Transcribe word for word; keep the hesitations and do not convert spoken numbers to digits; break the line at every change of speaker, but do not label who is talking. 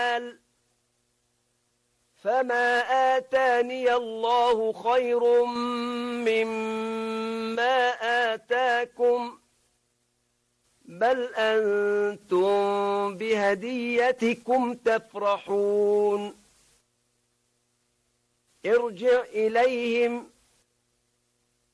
فما آتاني الله خير مما آتاكم بل أنتم بهديتكم تفرحون ارجع إليهم